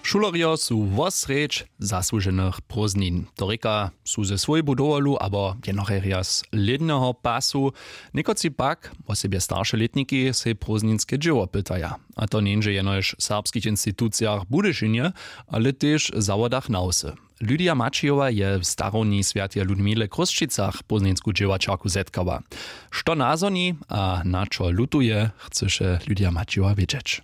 Šulerjo su vosreč zasłužených prózdnin. To reka su ze svojej budowolu, abo jenoheria z ledného pasu. Niekoci pak, o sobie starsze letniki, se prózdninske dzieło pytaja. A to nieže jenož w serbskich instytucjach Budyšinie, ale też zawodach nausy. Lydia Mačiova je v staroní Sviatej Ludmile Kruščicach prózdninsku dziełačarku zetkała. Što nazoni a na čo lutuje, chceše Lydia Mačiova wiedzieć.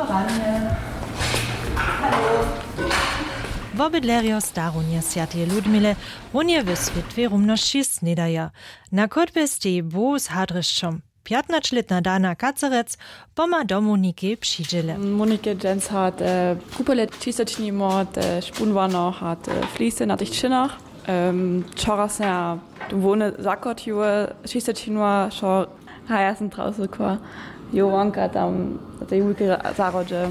W obydlerjo staronie Sviatej Ludmile runie w Svitwie rumności snedaja. Na kotbie stej bo z hadryszczom. 15-letna Dana Kacerec poma do Monike přijdele. Monike Jens hat kupele tisečný mod, špunvano hat flíse na těch činách. Včera se na vone zakotjuje tisečnua, šo haja jsem draußen kva. Jovanka tam te julke zarodže.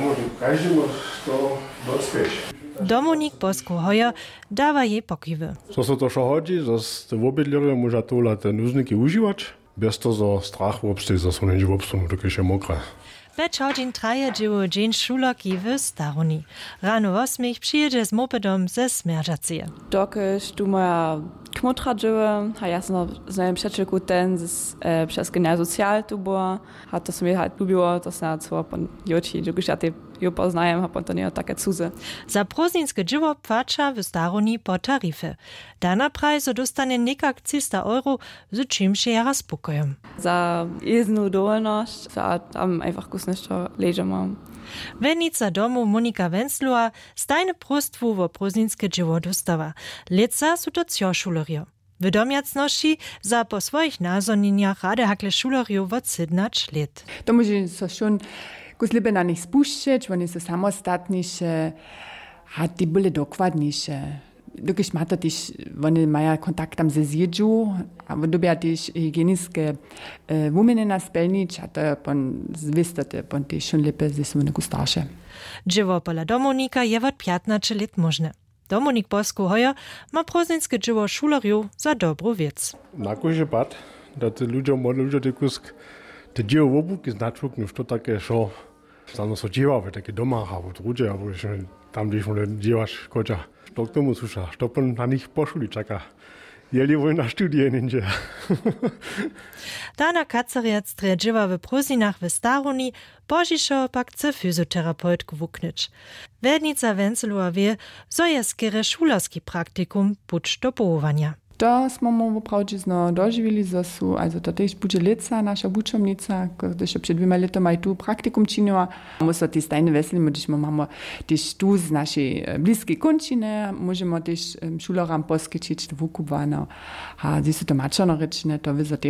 Dominik Bosko hoja dawa jej pokiwy. Co se to šo hodzi, že v obydlerju môža tohle nuzniki užívať. Bez toho strach obstej, že som než obstanu, tak je mokre. 5 hodin traje dzieło dzień szulaki w Staroni. Rano 8 przyjedzie z mopedom ze Smerdżacie. Dokiż tu moja kmotra dzieło, a ja sam znam przeczylku ten przez genial socjal tu było, a to sobie halt lubiło, to na co pan joci, dokiż ja te jo poznajem, a pan to nie takie cuze. Za prózdninskie dzieło płacza w Staroni po taryfy. Dana prajzo dostanie niekak 300 €, z czym się jara spokojem. Za jedną dolność, za tam einfach kusniszczo leżę. Wennica domu Monika Wenzloa stajne prostwu wo prózdninskie dzieło dostawa. Leca su to cio šulerjo. W domjacności za po swoich nazonieniach rade hakle šulerjo od 17 lat. To może so schon kusliby na nich spuszczać, oni są samostatniejsze, a die były dokładniejsze. Dokiż ma to też, oni mają kontakt tam ze zjedżu, a dobia też higieniczne uminy na spelnić, a to pan zwistate, pan też schon lepiej ze swoje starsze. Dzieło pola Dominika je od 15 lat możne. Dominik Bosko hoja ma prózdninskie dzieło šulerju za dobrą wiec. Na kojže pad, da te ludzie modlí, že te dzieło obuki znaczuk, no to takie šo, stano so dzieła, takie doma, a w drugie, a tam gdzieś dziełasz kocza. To k tomu sluša, što pan na nich pošuli čaka. Jeli voj na študije ninja. Dana Kacerec tređiva v prózdninach v Staroni, Božišo pak chce fyzioterapeutku wuknyć. Wednica Wenzelua wie, zo je skere šulerski praktikum puć do połowania. To smo mu wprawdzie dożywili, że su, also to też będzie leca nasza uczomnica, gdyż przed 2 latami tu praktikum czyniła. Muszę też stajne weselimy, gdyż mamy też tu z naszej bliskiej kończyny, możemy też szulerom poskiczyć wukuwana, a gdy su to maczone ryczne, to wy